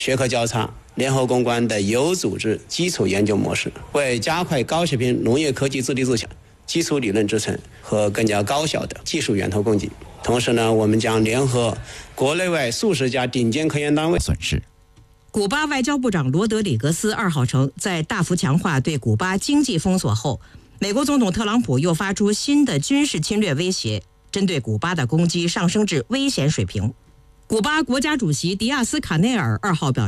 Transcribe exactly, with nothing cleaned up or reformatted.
学科交叉、联合攻关的有组织基础研究模式，为加快高水平农业科技自立自强、基础理论支撑和更加高效的技术源头供给。同时呢，我们将联合国内外数十家顶尖科研单位损失。 古巴外交部长罗德里格斯二号称，在大幅强化对古巴经济封锁后，美国总统特朗普又发出新的军事侵略威胁，针对古巴的攻击上升至危险水平。古巴国家主席迪亚斯卡内尔二号表示，